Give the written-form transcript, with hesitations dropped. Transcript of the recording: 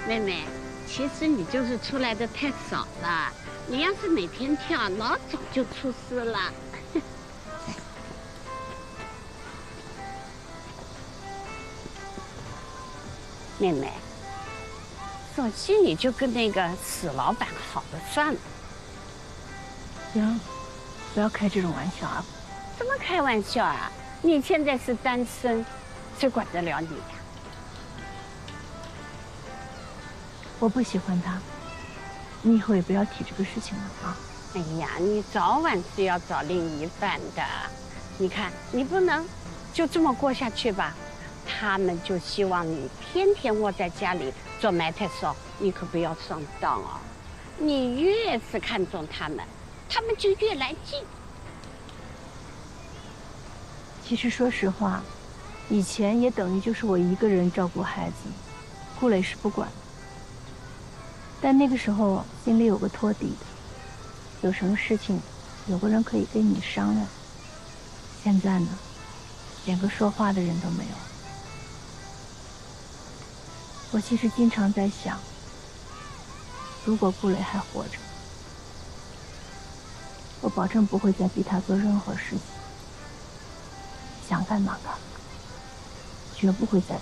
妹妹，其实你就是出来的太少了。你要是每天跳，老早就出师了。妹妹，索性你就跟那个死老板好了算了。 行，不要开这种玩笑啊！ 怎么开玩笑啊？你现在是单身，谁管得了你呀？ 我不喜欢他，你以后也不要提这个事情了啊！ 哎呀，你早晚是要找另一半的。你看，你不能就这么过下去吧？他们就希望你天天窝在家里做埋汰事，你可不要上当哦。你越是看重他们，他们就越来劲。 其实说实话，以前也等于就是我一个人照顾孩子，顾磊是不管的。但那个时候心里有个托底的，有什么事情有个人可以跟你商量。现在呢，连个说话的人都没有。我其实经常在想，如果顾磊还活着，我保证不会再逼他做任何事情，想干嘛干嘛，绝不会再